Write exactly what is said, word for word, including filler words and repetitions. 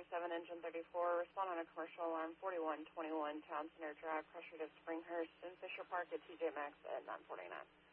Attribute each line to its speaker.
Speaker 1: thirty-seven, engine thirty-four, respond on a commercial alarm forty-one twenty-one, Town Center Drive, pressure to Springhurst and Fisher Park at T J Maxx at nine forty-nine.